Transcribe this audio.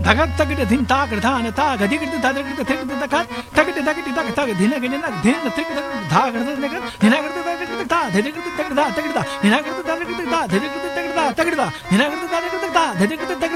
தகத் தகிட தின் தாகதான தாகதிகிட ததகிட திகிட தகத் தகிட தகிட தக தக தினகிட தின திகிட தாகத நக தினகிட தகிட தா தினகிட தகிட தகிட தினகிட தகிட தா தினகிட தகிட தகிட தினகிட தகிட தகிட